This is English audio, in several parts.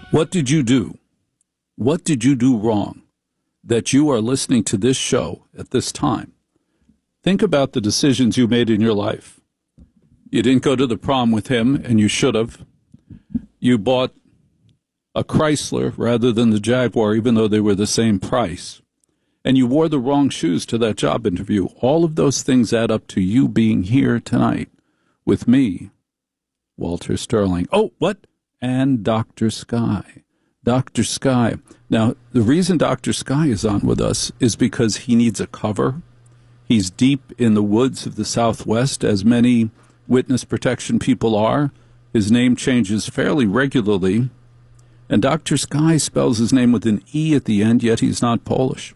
What did you do? What did you do wrong that you are listening to this show at this time? Think about the decisions you made in your life. You didn't go to the prom with him, and you should have. You bought a Chrysler rather than the Jaguar, even though they were the same price. And you wore the wrong shoes to that job interview. All of those things add up to you being here tonight with me, Walter Sterling. Oh, what? And Dr. Sky. Dr. Sky. Now, the reason Dr. Sky is on with us is because he needs a cover. He's deep in the woods of the Southwest, as many witness protection people are. His name changes fairly regularly. And Dr. Sky spells his name with an E at the end, yet he's not Polish.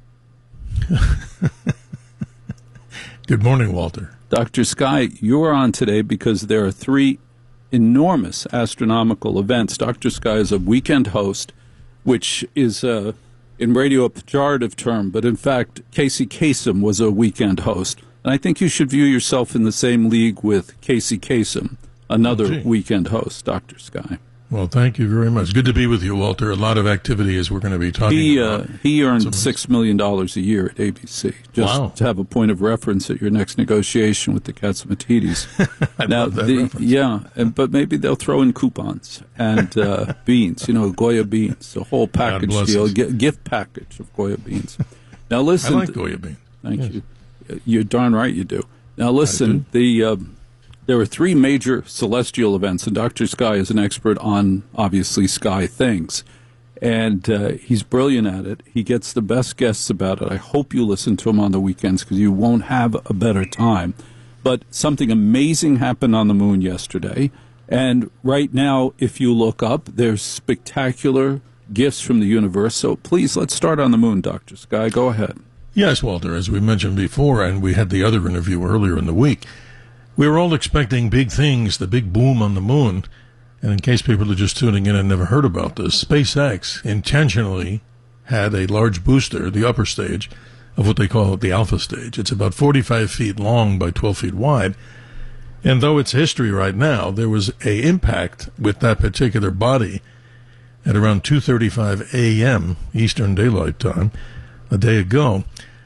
Good morning, Walter. Dr. Sky, you are on today because there are three enormous astronomical events. Dr. Sky is a weekend host, which is in radio a pejorative term, but in fact, Casey Kasem was a weekend host. And I think you should view yourself in the same league with Casey Kasem, another weekend host, Dr. Sky. Well, thank you very much. Good to be with you, Walter. A lot of activity as we're going to be talking about. He earned $6 million a year at ABC, just to have a point of reference at your next negotiation with the Katsimatidis. I love that reference. Yeah, but maybe they'll throw in coupons and beans, Goya beans, a whole package deal, gift package of Goya beans. Now listen. I like Goya beans. Thank you. You're darn right you do. Now listen, there were three major celestial events, and Dr. Sky is an expert on, obviously, sky things. And he's brilliant at it. He gets the best guests about it. I hope you listen to him on the weekends because you won't have a better time. But something amazing happened on the moon yesterday. And right now, if you look up, there's spectacular gifts from the universe. So please, let's start on the moon, Dr. Sky. Go ahead. Yes, Walter, as we mentioned before, and we had the other interview earlier in the week, we were all expecting big things, the big boom on the moon. And in case people are just tuning in and never heard about this, SpaceX intentionally had a large booster, the upper stage, of what they call the Alpha stage. It's about 45 feet long by 12 feet wide. And though it's history right now, there was an impact with that particular body at around 2:35 a.m. Eastern Daylight Time a day ago.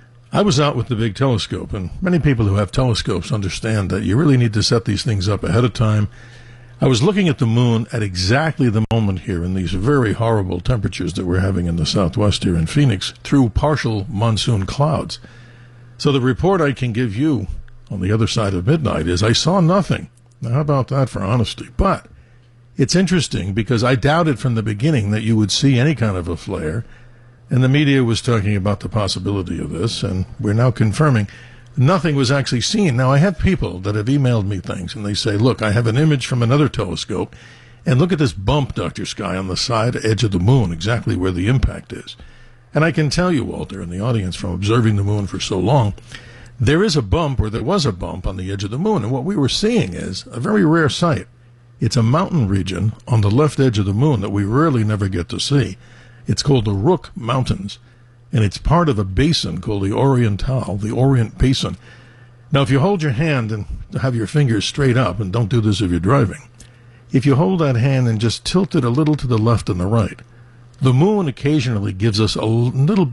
I was out with the big telescope, and many people who have telescopes understand that you really need to set these things up ahead of time. I was looking at the moon at exactly the moment here in these very horrible temperatures that we're having in the Southwest here in Phoenix through partial monsoon clouds. So the report I can give you on the other side of midnight is I saw nothing. Now, how about that for honesty? But it's interesting because I doubted from the beginning that you would see any kind of a flare. And the media was talking about the possibility of this, and we're now confirming nothing was actually seen. Now, I have people that have emailed me things, and they say, look, I have an image from another telescope, and look at this bump, Dr. Sky, on the side edge of the moon, exactly where the impact is. And I can tell you, Walter, and the audience, from observing the moon for so long, there is a bump, or there was a bump on the edge of the moon, and what we were seeing is a very rare sight. It's a mountain region on the left edge of the moon that we rarely never get to see. It's called the Rook Mountains, and it's part of a basin called the Oriental, the Orient Basin. Now, if you hold your hand and have your fingers straight up, and don't do this if you're driving, if you hold that hand and just tilt it a little to the left and the right, the moon occasionally gives us a little